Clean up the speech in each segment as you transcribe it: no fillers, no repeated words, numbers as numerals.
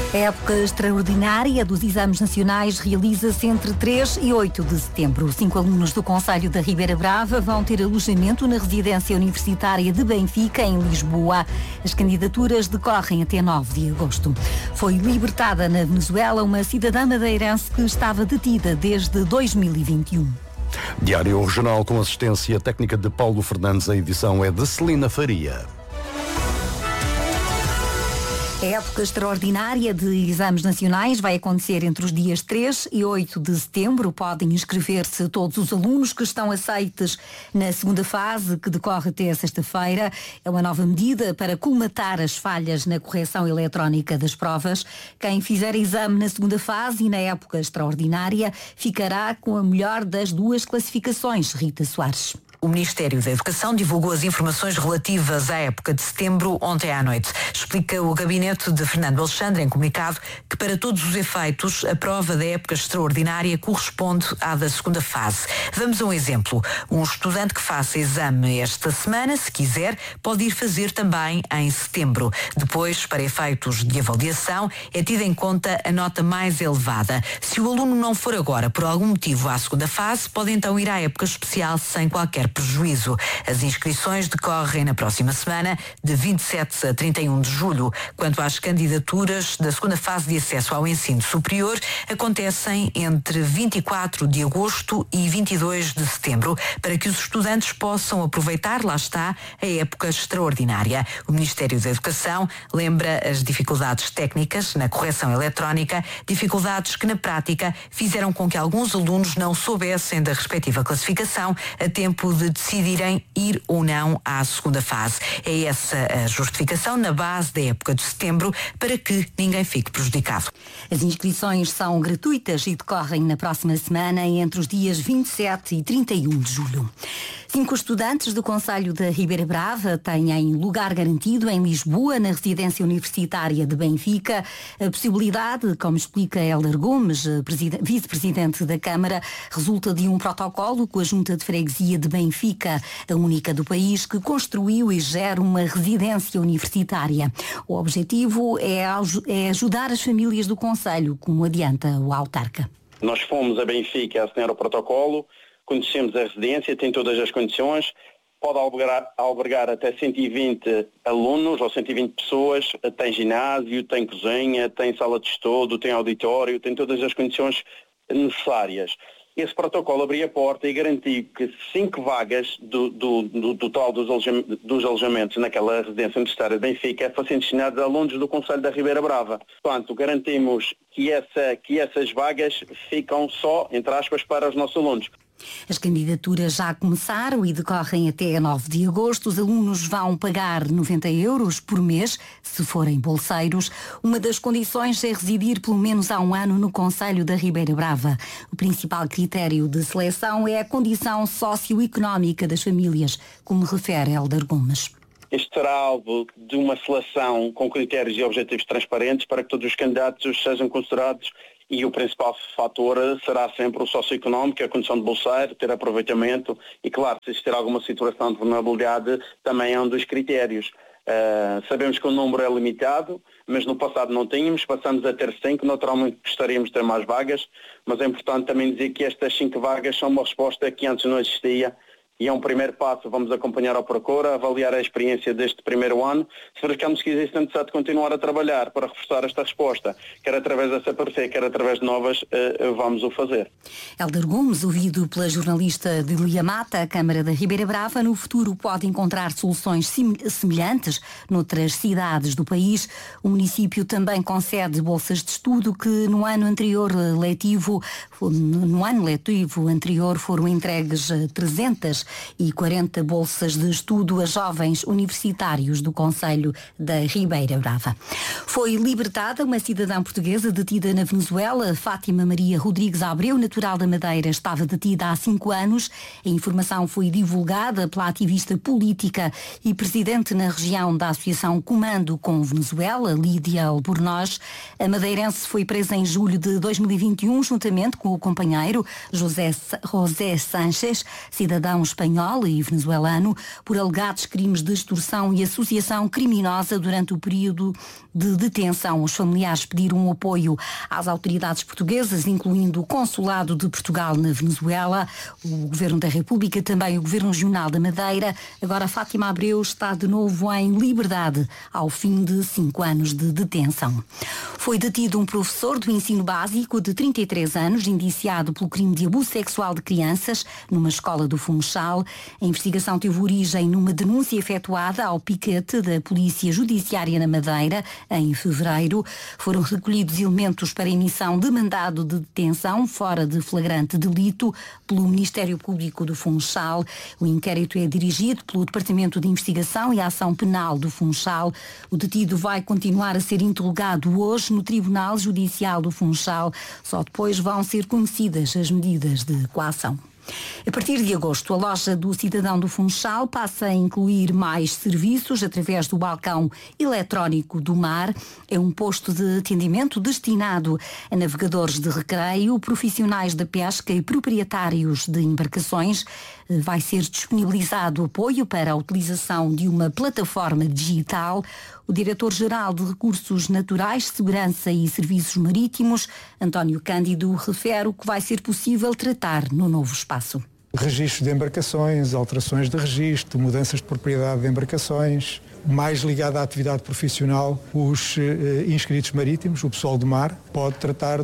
A época extraordinária dos exames nacionais realiza-se entre 3 e 8 de setembro. 5 alunos do Concelho da Ribeira Brava vão ter alojamento na residência universitária de Benfica, em Lisboa. As candidaturas decorrem até 9 de agosto. Foi libertada na Venezuela uma cidadã madeirense que estava detida desde 2021. Diário Regional com assistência técnica de Paulo Fernandes. A edição é de Celina Faria. A época extraordinária de exames nacionais vai acontecer entre os dias 3 e 8 de setembro. Podem inscrever-se todos os alunos que estão aceites na segunda fase, que decorre até sexta-feira. É uma nova medida para colmatar as falhas na correção eletrónica das provas. Quem fizer exame na segunda fase e na época extraordinária ficará com a melhor das duas classificações. Rita Soares. O Ministério da Educação divulgou as informações relativas à época de setembro ontem à noite. Explica o gabinete de Fernando Alexandre em comunicado que, para todos os efeitos, a prova da época extraordinária corresponde à da segunda fase. Damos um exemplo. Um estudante que faça exame esta semana, se quiser, pode ir fazer também em setembro. Depois, para efeitos de avaliação, é tida em conta a nota mais elevada. Se o aluno não for agora, por algum motivo, à segunda fase, pode então ir à época especial sem qualquer prejuízo. As inscrições decorrem na próxima semana, de 27 a 31 de julho. Quanto às candidaturas da segunda fase de acesso ao ensino superior, acontecem entre 24 de agosto e 22 de setembro, para que os estudantes possam aproveitar, lá está, a época extraordinária. O Ministério da Educação lembra as dificuldades técnicas na correção eletrónica, dificuldades que na prática fizeram com que alguns alunos não soubessem da respectiva classificação a tempo de decidirem ir ou não à segunda fase. É essa a justificação na base da época de setembro, para que ninguém fique prejudicado. As inscrições são gratuitas e decorrem na próxima semana entre os dias 27 e 31 de julho. 5 estudantes do Concelho da Ribeira Brava têm lugar garantido em Lisboa, na residência universitária de Benfica. A possibilidade, como explica Hélder Gomes, vice-presidente da Câmara, resulta de um protocolo com a Junta de Freguesia de Benfica, a única do país que construiu e gera uma residência universitária. O objetivo é ajudar as famílias do Concelho, como adianta o autarca. Nós fomos a Benfica a assinar o protocolo, conhecemos a residência, tem todas as condições, pode albergar até 120 alunos ou 120 pessoas, tem ginásio, tem cozinha, tem sala de estudo, tem auditório, tem todas as condições necessárias. Esse protocolo abriu a porta e garantiu que 5 vagas do total dos alojamentos naquela residência universitária de Benfica fossem destinadas a alunos do Concelho da Ribeira Brava. Portanto, garantimos que essas vagas ficam só, entre aspas, para os nossos alunos. As candidaturas já começaram e decorrem até 9 de agosto. Os alunos vão pagar 90 euros por mês, se forem bolseiros. Uma das condições é residir pelo menos há um ano no Concelho da Ribeira Brava. O principal critério de seleção é a condição socioeconómica das famílias, como refere Hélder Gomes. Este será alvo de uma seleção com critérios e objetivos transparentes para que todos os candidatos sejam considerados, e o principal fator será sempre o socioeconómico, a condição de bolseiro, ter aproveitamento e, claro, se existir alguma situação de vulnerabilidade, também é um dos critérios. Sabemos que o número é limitado, mas no passado não tínhamos, passamos a ter 5, naturalmente gostaríamos de ter mais vagas, mas é importante também dizer que estas 5 vagas são uma resposta que antes não existia. E é um primeiro passo, vamos acompanhar a procura, avaliar a experiência deste primeiro ano. Se verificamos que existe a necessidade de continuar a trabalhar para reforçar esta resposta, quer através da CPRC, quer através de novas, vamos o fazer. Hélder Gomes, ouvido pela jornalista de Lia Mata, a Câmara da Ribeira Brava, no futuro pode encontrar soluções semelhantes noutras cidades do país. O município também concede bolsas de estudo que no ano letivo anterior foram entregues 340 bolsas de estudo a jovens universitários do Concelho da Ribeira Brava. Foi libertada uma cidadã portuguesa detida na Venezuela. Fátima Maria Rodrigues Abreu, natural da Madeira, estava detida há 5 anos. A informação foi divulgada pela ativista política e presidente na região da Associação Comando com Venezuela, Lídia Albornoz. A madeirense foi presa em julho de 2021, juntamente com o companheiro José Sánchez, cidadãos espanhol e venezuelano por alegados crimes de extorsão e associação criminosa durante o período de detenção. Os familiares pediram apoio às autoridades portuguesas, incluindo o Consulado de Portugal na Venezuela, o Governo da República, também o Governo Regional da Madeira. Agora Fátima Abreu está de novo em liberdade ao fim de 5 anos de detenção. Foi detido um professor do ensino básico de 33 anos, indiciado pelo crime de abuso sexual de crianças numa escola do Funchal. A investigação teve origem numa denúncia efetuada ao piquete da Polícia Judiciária na Madeira em fevereiro. Foram recolhidos elementos para emissão de mandado de detenção fora de flagrante delito pelo Ministério Público do Funchal. O inquérito é dirigido pelo Departamento de Investigação e Ação Penal do Funchal. O detido vai continuar a ser interrogado hoje no Tribunal Judicial do Funchal. Só depois vão ser conhecidas as medidas de coação. A partir de agosto, a loja do Cidadão do Funchal passa a incluir mais serviços através do balcão eletrónico do mar. É um posto de atendimento destinado a navegadores de recreio, profissionais da pesca e proprietários de embarcações. Vai ser disponibilizado apoio para a utilização de uma plataforma digital. O Diretor-Geral de Recursos Naturais, Segurança e Serviços Marítimos, António Cândido, refere o que vai ser possível tratar no novo espaço. Registros de embarcações, alterações de registro, mudanças de propriedade de embarcações, mais ligado à atividade profissional, os inscritos marítimos, o pessoal do mar, pode tratar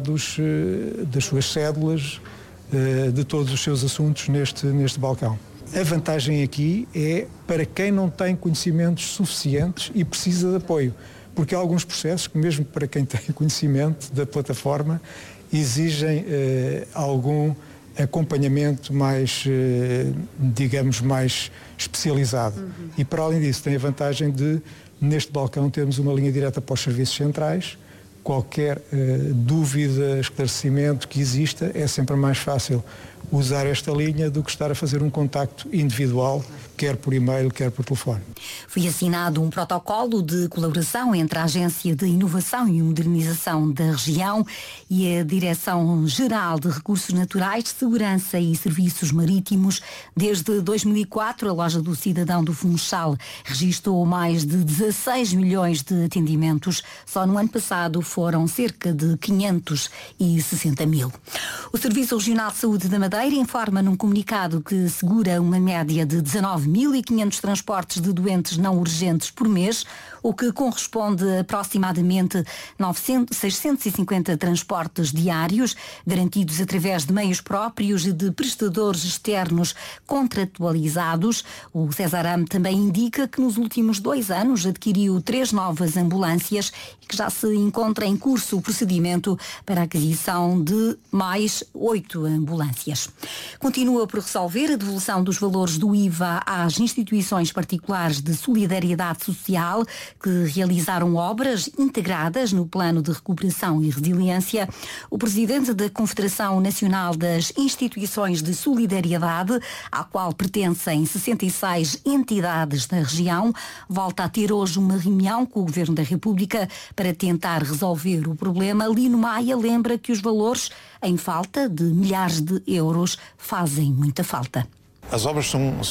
das suas cédulas, de todos os seus assuntos neste balcão. A vantagem aqui é para quem não tem conhecimentos suficientes e precisa de apoio, porque há alguns processos que mesmo para quem tem conhecimento da plataforma exigem algum acompanhamento mais, digamos, mais especializado. E para além disso tem a vantagem de, neste balcão, termos uma linha direta para os serviços centrais. Qualquer dúvida, esclarecimento que exista, é sempre mais fácil usar esta linha do que estar a fazer um contacto individual, quer por e-mail, quer por telefone. Foi assinado um protocolo de colaboração entre a Agência de Inovação e Modernização da região e a Direção-Geral de Recursos Naturais, Segurança e Serviços Marítimos. Desde 2004, a loja do Cidadão do Funchal registrou mais de 16 milhões de atendimentos. Só no ano passado foram cerca de 560 mil. O Serviço Regional de Saúde da Madeira informa num comunicado que segura uma média de 19.500 transportes de doentes não urgentes por mês, o que corresponde a aproximadamente 650 transportes diários, garantidos através de meios próprios e de prestadores externos contratualizados. O Cesaram também indica que nos últimos 2 anos adquiriu 3 novas ambulâncias e que já se encontra em curso o procedimento para a aquisição de mais 8 ambulâncias. Continua por resolver a devolução dos valores do IVA às instituições particulares de solidariedade social que realizaram obras integradas no Plano de Recuperação e Resiliência. O presidente da Confederação Nacional das Instituições de Solidariedade, à qual pertencem 66 entidades da região, volta a ter hoje uma reunião com o Governo da República para tentar resolver o problema. Lino Maia lembra que os valores em falta de milhares de euros fazem muita falta. As obras são